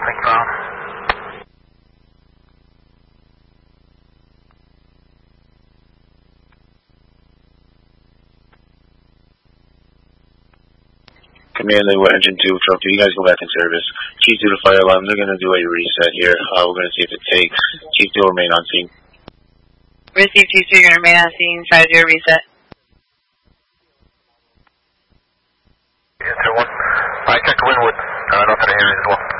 Thank you, Bob. Command Level Engine 2, Truck 2, you guys go back in service. Chief 2 to fire alarm, they're going to do a reset here. We're going to see if it takes. Chief 2 will remain on scene. Receive Chief 2, you're going to remain on scene, 5-0 reset. Yeah, 2-1. I checked Winwood, nothing here as well.